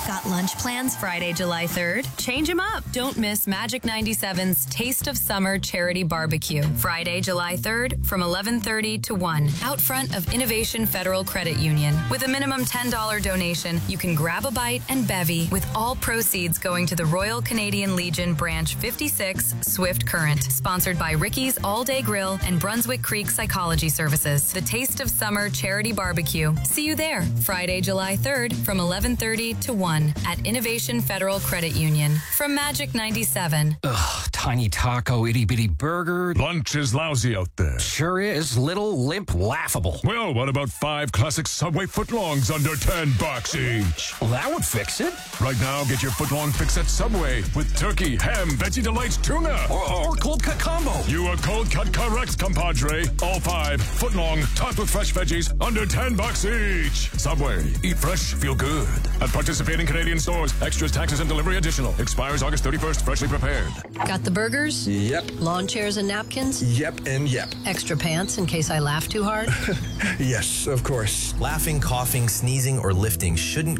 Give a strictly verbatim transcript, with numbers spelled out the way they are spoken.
Got lunch plans Friday, July third? Change them up. Don't miss Magic ninety-seven's Taste of Summer Charity Barbecue. Friday, July third from eleven thirty to one. Out front of Innovation Federal Credit Union. With a minimum ten dollars donation, you can grab a bite and bevy with all proceeds going to the Royal Canadian Legion Branch fifty-six Swift Current. Sponsored by Ricky's All Day Grill and Brunswick Creek Psychology Services. The Taste of Summer Charity Barbecue. See you there Friday, July third from eleven thirty to one at Innovation Federal Credit Union. From Magic ninety-seven. Ugh, tiny taco, itty bitty burger. Lunch is lousy out there. Sure is. Little, limp, laughable. Well, what about five classic Subway footlongs under ten bucks each? Well, that would fix it. Right now, get your footlong fix at Subway with turkey, ham, veggie delights, tuna. Or, or cold cut combo. You are cold cut correct, compadre. All five footlong topped with fresh veggies under ten bucks each. Subway. Eat fresh, feel good. At participating Canadian stores. Extras, taxes, and delivery additional. Expires August thirty-first. Freshly prepared. Got the burgers? Yep. Lawn chairs and napkins? Yep and yep. Extra pants in case I laugh too hard? Yes, of course. Laughing, coughing, sneezing, or lifting shouldn't